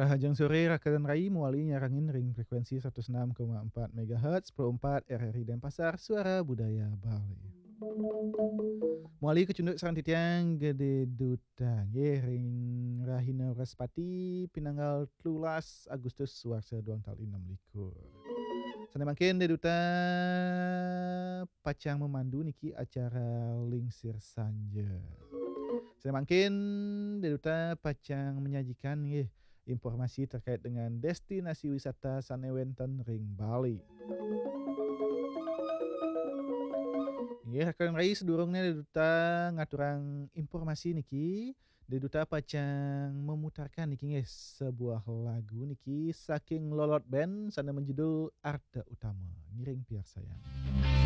Hajang sore Raka dan Rai muali nyarangin ring frekuensi 106,4 MHz Pro 4 RRI Denpasar Suara Budaya Bali. Muali kecunduk sarang titiang gede duta nggih ring Rahina Raspati pinanggal 13 Agustus Warsa 2026. Sana makin de duta pacang memandu niki acara Lingsir Sanja. Sana makin de duta pacang menyajikan nggih informasi terkait dengan destinasi wisata sanewenten ring Bali. Nggih, Kang Rai sedurungnya Deduta ngaturang informasi niki, Deduta pacang memutarkan niki nggih sebuah lagu niki saking Lolot Band sana menjudul Arda Utama. Ngiring piar sayang.